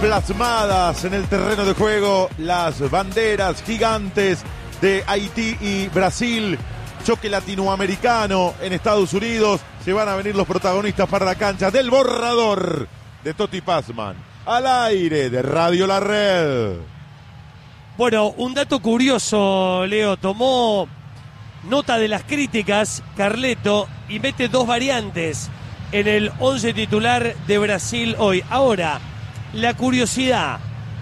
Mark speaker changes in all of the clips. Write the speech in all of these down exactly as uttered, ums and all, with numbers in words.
Speaker 1: plasmadas en el terreno de juego las banderas gigantes de Haití y Brasil. Choque latinoamericano en Estados Unidos. Se van a venir los protagonistas para la cancha del borrador de Toti Pazman. Al aire de Radio La Red.
Speaker 2: Bueno, un dato curioso, Leo. Tomó nota de las críticas Carleto y mete dos variantes en el once titular de Brasil hoy. Ahora, la curiosidad.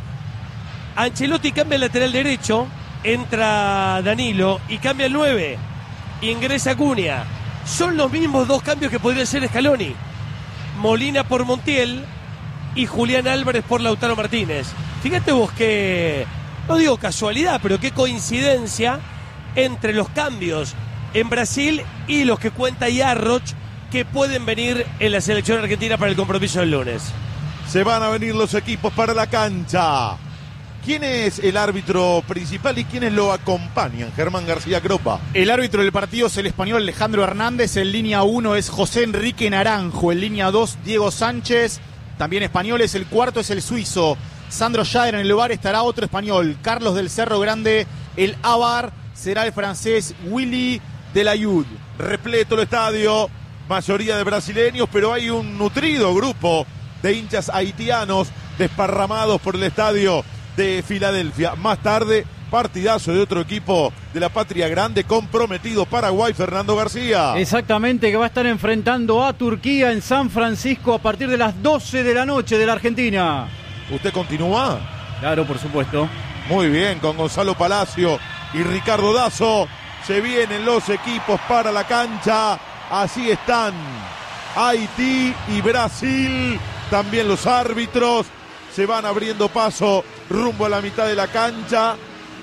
Speaker 2: Ancelotti cambia el lateral derecho, entra Danilo y cambia el nueve. Ingresa Cunha. Son los mismos dos cambios que podría hacer Scaloni. Molina por Montiel y Julián Álvarez por Lautaro Martínez. Fíjate vos que, no digo casualidad, pero qué coincidencia entre los cambios en Brasil y los que cuenta Yarroch que pueden venir en la selección argentina para el compromiso del lunes.
Speaker 1: Se van a venir los equipos para la cancha. ¿Quién es el árbitro principal y quiénes lo acompañan? Germán García Gropa.
Speaker 3: El árbitro del partido es el español Alejandro Hernández. En línea uno es José Enrique Naranjo. En línea dos, Diego Sánchez. También españoles. El cuarto es el suizo Sandro Schaier. En el bar estará otro español, Carlos del Cerro Grande. El Avar será el francés Willy Delayud.
Speaker 1: Repleto el estadio, mayoría de brasileños, pero hay un nutrido grupo de hinchas haitianos desparramados por el estadio de Filadelfia. Más tarde, partidazo de otro equipo de la patria grande, comprometido, Paraguay, Fernando García.
Speaker 4: Exactamente, que va a estar enfrentando a Turquía en San Francisco a partir de las doce de la noche de la Argentina.
Speaker 1: ¿Usted continúa?
Speaker 4: Claro, por supuesto.
Speaker 1: Muy bien, con Gonzalo Palacio y Ricardo Dazo. Se vienen los equipos para la cancha. Así están Haití y Brasil. También los árbitros se van abriendo paso rumbo a la mitad de la cancha.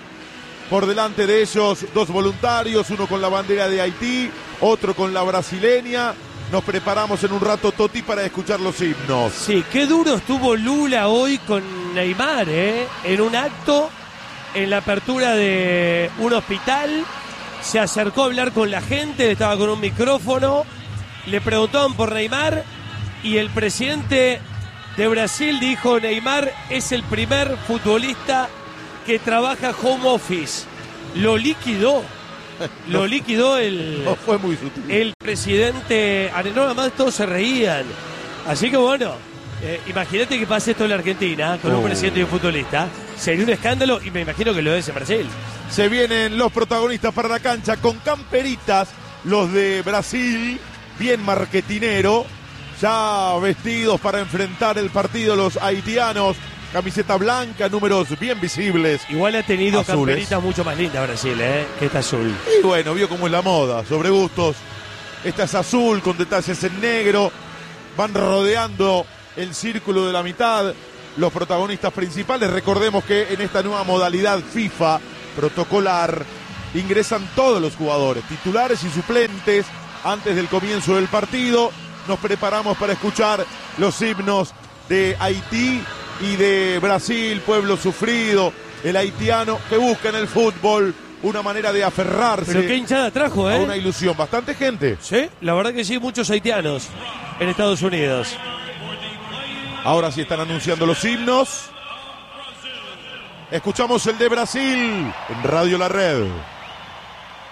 Speaker 1: Por delante de ellos, dos voluntarios, uno con la bandera de Haití, otro con la brasileña. Nos preparamos en un rato, Toti, para escuchar los himnos.
Speaker 2: Sí, qué duro estuvo Lula hoy con Neymar, ¿eh? En un acto, en la apertura de un hospital, se acercó a hablar con la gente, estaba con un micrófono, le preguntaban por Neymar y el presidente de Brasil dijo: Neymar es el primer futbolista que trabaja home office. Lo liquidó. Lo liquidó el,
Speaker 1: no fue muy sutil.
Speaker 2: El presidente. No, además todos se reían. Así que bueno, eh, imagínate que pase esto en la Argentina con oh. un presidente y un futbolista. Sería un escándalo y me imagino que lo es en Brasil.
Speaker 1: Se vienen los protagonistas para la cancha con camperitas, los de Brasil, bien marketinero, ya vestidos para enfrentar el partido los haitianos. Camiseta blanca, números bien visibles.
Speaker 2: Igual ha tenido
Speaker 1: azules.
Speaker 2: Camperitas mucho más lindas Brasil, ¿eh? Que esta azul.
Speaker 1: Y bueno, vio cómo es la moda, sobre gustos. Esta es azul con detalles en negro. Van rodeando el círculo de la mitad los protagonistas principales. Recordemos que en esta nueva modalidad FIFA protocolar ingresan todos los jugadores, titulares y suplentes, antes del comienzo del partido. Nos preparamos para escuchar los himnos de Haití y de Brasil, pueblo sufrido, el haitiano que busca en el fútbol una manera de aferrarse.
Speaker 2: Pero qué hinchada trajo, ¿eh?
Speaker 1: A una ilusión. Bastante gente.
Speaker 2: Sí, la verdad que sí, muchos haitianos en Estados Unidos.
Speaker 1: Ahora sí están anunciando los himnos. Escuchamos el de Brasil en Radio La Red.